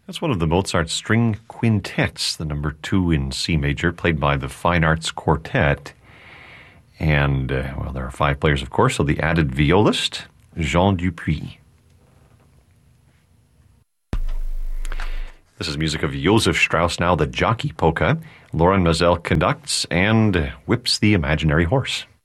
That's one of the Mozart string quintets, the number 2 in C major, played by the Fine Arts Quartet. And, well, there are 5 players, of course, so the added violist, Jean Dupuis. This is music of Josef Strauss now, the Jockey Polka. Loren Maazel conducts and whips the imaginary horse.